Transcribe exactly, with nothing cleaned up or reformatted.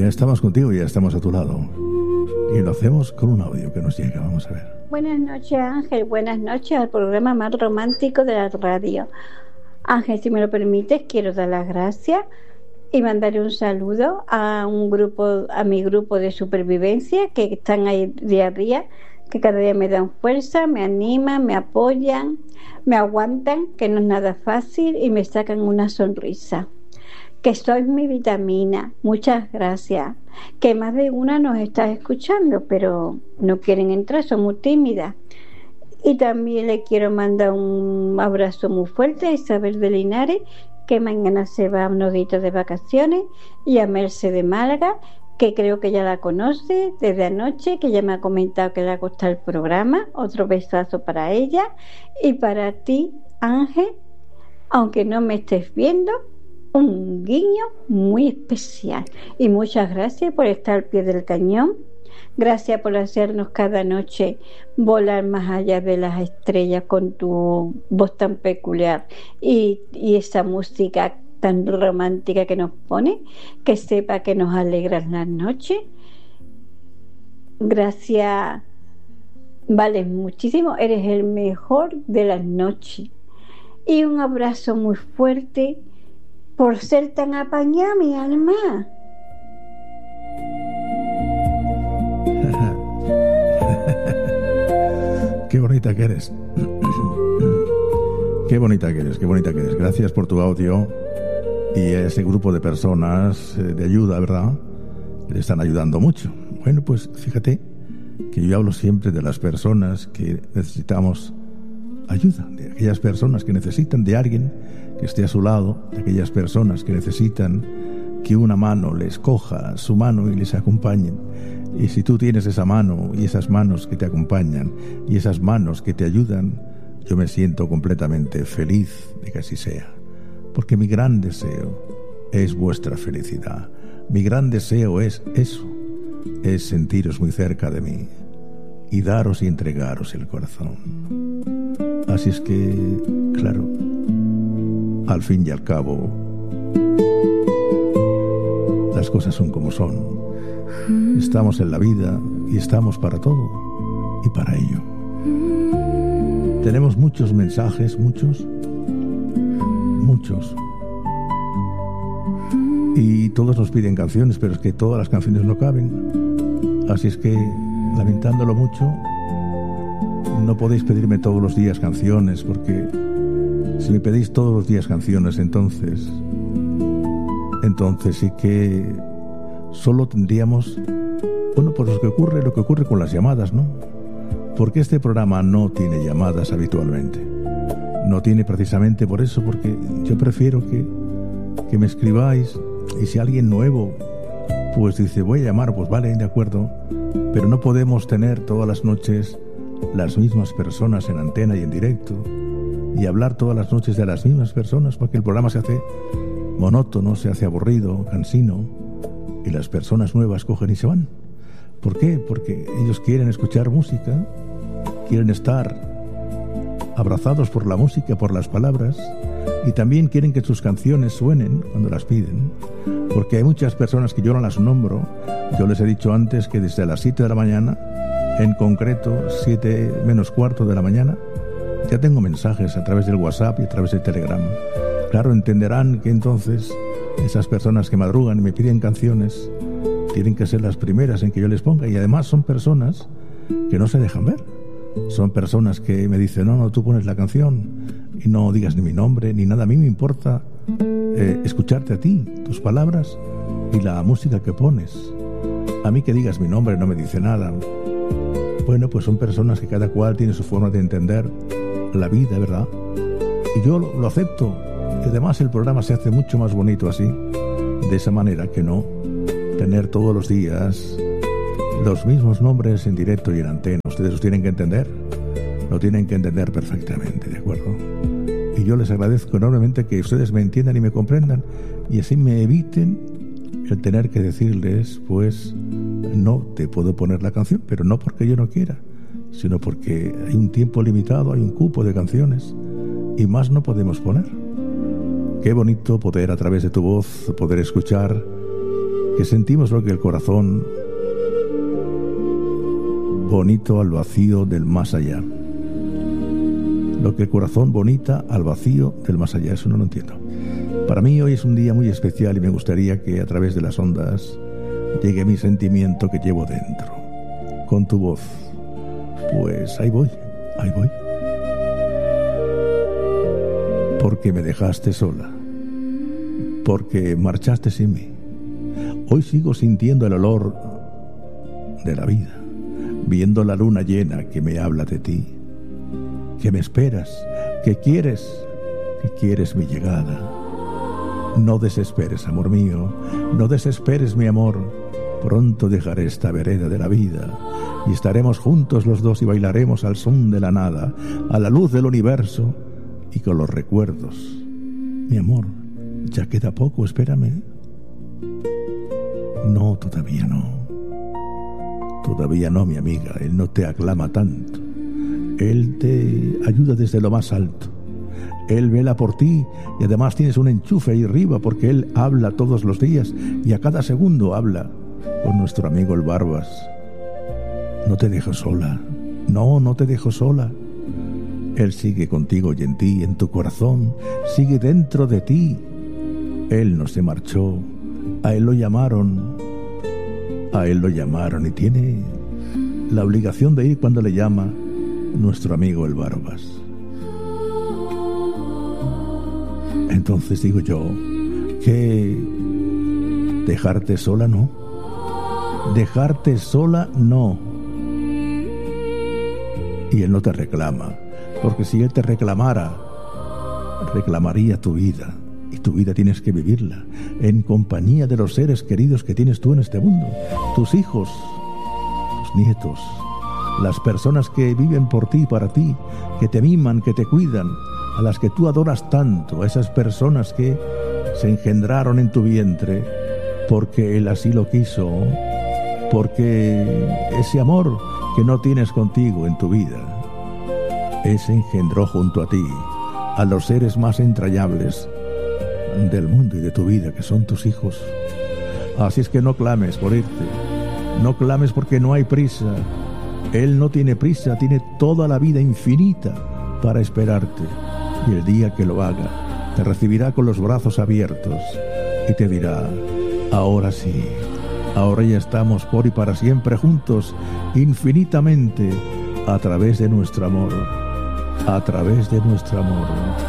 Ya estamos contigo, ya estamos a tu lado. Y lo hacemos con un audio que nos llega. Vamos a ver. Buenas noches, Ángel. Buenas noches al programa más romántico de la radio. Ángel, si me lo permites, quiero dar las gracias y mandarle un saludo a un grupo, a mi grupo de supervivencia que están ahí día a día, que cada día me dan fuerza, me animan, me apoyan, me aguantan, que no es nada fácil y me sacan una sonrisa. Que sois mi vitamina. Muchas gracias. Que más de una nos está escuchando, pero no quieren entrar, son muy tímidas. Y también le quiero mandar un abrazo muy fuerte a Isabel de Linares, que mañana se va a unos días de vacaciones, y a Merce de Málaga, que creo que ya la conoce desde anoche, que ya me ha comentado que le ha gustado el programa. Otro besazo para ella y para ti, Ángel, aunque no me estés viendo, un guiño muy especial. Y muchas gracias por estar al pie del cañón. Gracias por hacernos cada noche volar más allá de las estrellas con tu voz tan peculiar y, y esa música tan romántica que nos pone, que sepa que nos alegras las noches. Gracias, vales muchísimo, eres el mejor de las noches. Y un abrazo muy fuerte por ser tan apañada, mi alma. Qué bonita que eres. Qué bonita que eres, qué bonita que eres. Gracias por tu audio y a ese grupo de personas de ayuda, ¿verdad? Que le están ayudando mucho. Bueno, pues fíjate que yo hablo siempre de las personas que necesitamos ayuda, de aquellas personas que necesitan de alguien que esté a su lado, de aquellas personas que necesitan que una mano les coja su mano y les acompañe. Y si tú tienes esa mano y esas manos que te acompañan y esas manos que te ayudan, yo me siento completamente feliz de que así sea. Porque mi gran deseo es vuestra felicidad. Mi gran deseo es eso, es sentiros muy cerca de mí y daros y entregaros el corazón. Así es que, claro, al fin y al cabo, las cosas son como son. Estamos en la vida y estamos para todo y para ello. Tenemos muchos mensajes, muchos, muchos. Y todos nos piden canciones, pero es que todas las canciones no caben. Así es que, lamentándolo mucho, no podéis pedirme todos los días canciones, porque si me pedís todos los días canciones, entonces, entonces sí que solo tendríamos, bueno, pues lo que ocurre, lo que ocurre con las llamadas, ¿no? Porque este programa no tiene llamadas habitualmente. No tiene precisamente por eso, porque yo prefiero que, que me escribáis, y si alguien nuevo pues dice voy a llamar, pues vale, de acuerdo, pero no podemos tener todas las noches las mismas personas en antena y en directo y hablar todas las noches de las mismas personas, porque el programa se hace monótono, se hace aburrido, cansino, y las personas nuevas cogen y se van. ¿Por qué? Porque ellos quieren escuchar música, quieren estar abrazados por la música, por las palabras, y también quieren que sus canciones suenen cuando las piden, porque hay muchas personas que yo no las nombro. Yo les he dicho antes que desde las siete de la mañana, en concreto siete menos cuarto de la mañana, ya tengo mensajes a través del WhatsApp y a través del Telegram. Claro, entenderán que entonces esas personas que madrugan y me piden canciones tienen que ser las primeras en que yo les ponga, y además son personas que no se dejan ver. Son personas que me dicen, no, no, tú pones la canción y no digas ni mi nombre ni nada. A mí me importa eh, escucharte a ti, tus palabras y la música que pones. A mí que digas mi nombre no me dice nada. Bueno, pues son personas que cada cual tiene su forma de entender la vida, ¿verdad? Y yo lo, lo acepto. Y además el programa se hace mucho más bonito así, de esa manera, que no tener todos los días los mismos nombres en directo y en antena. Ustedes los tienen que entender, lo tienen que entender perfectamente, ¿de acuerdo? Y yo les agradezco enormemente que ustedes me entiendan y me comprendan, y así me eviten el tener que decirles, pues, no te puedo poner la canción, pero no porque yo no quiera, sino porque hay un tiempo limitado, hay un cupo de canciones, y más no podemos poner. Qué bonito poder, a través de tu voz, poder escuchar que sentimos lo que el corazón bonito al vacío del más allá. Lo que el corazón bonita al vacío del más allá, eso no lo entiendo. Para mí hoy es un día muy especial y me gustaría que a través de las ondas llegue mi sentimiento que llevo dentro. Con tu voz, pues ahí voy, ahí voy. Porque me dejaste sola, porque marchaste sin mí. Hoy sigo sintiendo el olor de la vida, viendo la luna llena que me habla de ti, que me esperas, que quieres, que quieres mi llegada. No desesperes, amor mío, no desesperes, mi amor. Pronto dejaré esta vereda de la vida y estaremos juntos los dos y bailaremos al son de la nada, a la luz del universo y con los recuerdos. Mi amor, ya queda poco, espérame. No, todavía no. Todavía no, mi amiga. Él no te aclama tanto. Él te ayuda desde lo más alto. Él vela por ti y además tienes un enchufe ahí arriba porque Él habla todos los días y a cada segundo habla con nuestro amigo el Barbas. No te dejo sola. No, no te dejo sola. Él sigue contigo y en ti, en tu corazón. Sigue dentro de ti. Él no se marchó. A Él lo llamaron. A Él lo llamaron y tiene la obligación de ir cuando le llama nuestro amigo el Barbas. Entonces digo yo que dejarte sola no. Dejarte sola no. Y Él no te reclama, porque si Él te reclamara, reclamaría tu vida. Y tu vida tienes que vivirla en compañía de los seres queridos que tienes tú en este mundo. Tus hijos, tus nietos, las personas que viven por ti y para ti, que te miman, que te cuidan, a las que tú adoras tanto, a esas personas que se engendraron en tu vientre porque Él así lo quiso, porque ese amor que no tienes contigo en tu vida, ese engendró junto a ti a los seres más entrañables del mundo y de tu vida, que son tus hijos. Así es que no clames por irte, no clames porque no hay prisa. Él no tiene prisa, tiene toda la vida infinita para esperarte. Y el día que lo haga, te recibirá con los brazos abiertos y te dirá: ahora sí, ahora ya estamos por y para siempre juntos, infinitamente, a través de nuestro amor, a través de nuestro amor.